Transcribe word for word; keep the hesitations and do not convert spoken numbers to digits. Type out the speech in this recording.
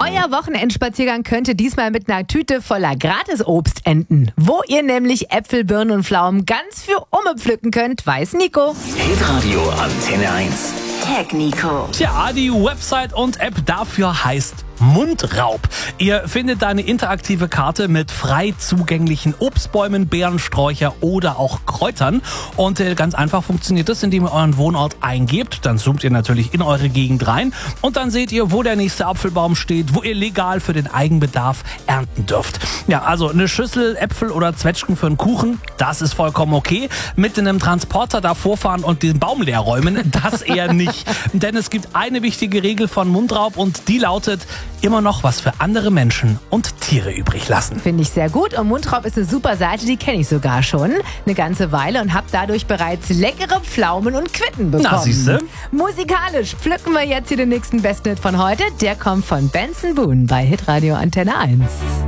Euer Wochenendspaziergang könnte diesmal mit einer Tüte voller Gratisobst enden. Wo ihr nämlich Äpfel, Birnen und Pflaumen ganz für Umme pflücken könnt, weiß Nico. Hitradio Antenne eins. Tag Nico. Tja, die Website und App dafür heißt Mundraub. Ihr findet da eine interaktive Karte mit frei zugänglichen Obstbäumen, Beeren, Sträucher oder auch Kräutern. Und äh, ganz einfach funktioniert das, indem ihr euren Wohnort eingebt. Dann zoomt ihr natürlich in eure Gegend rein und dann seht ihr, wo der nächste Apfelbaum steht, wo ihr legal für den Eigenbedarf ernten dürft. Ja, also eine Schüssel Äpfel oder Zwetschgen für einen Kuchen, das ist vollkommen okay. Mit einem Transporter davor fahren und den Baum leer räumen, das eher nicht. Denn es gibt eine wichtige Regel von Mundraub und die lautet: immer noch was für andere Menschen und Tiere übrig lassen. Finde ich sehr gut. Und Mundraub ist eine super Seite, die kenne ich sogar schon eine ganze Weile und habe dadurch bereits leckere Pflaumen und Quitten bekommen. Na, siehste. Musikalisch pflücken wir jetzt hier den nächsten Besten Hit von heute. Der kommt von Benson Boone bei Hitradio Antenne eins.